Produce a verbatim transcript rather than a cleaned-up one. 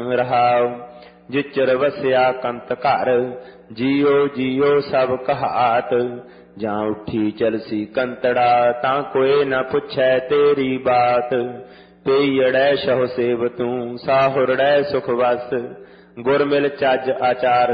ਰਹਾਉ। ਜਿਚਰ ਵਸਿਆ ਕੰਤ ਘਰ ਜੀਓ ਜੀਓ ਸਭ ਕਹਾਤ। ਜਾਂ ਉੱਠੀ ਚਲਸੀ ਕੰਤੜਾ ਤਾਂ ਕੋਏ ਨ ਪੁੱਛੈ ਤੇਰੀ ਬਾਤ। ਪਈੜੈ ਸਹੁ ਸੇਵ ਤੂੰ ਸਾਹੁਰੜੈ ਸੁਖ ਵਸ। ਗੁਰ ਮਿਲ ਚੱਜ ਆਚਾਰ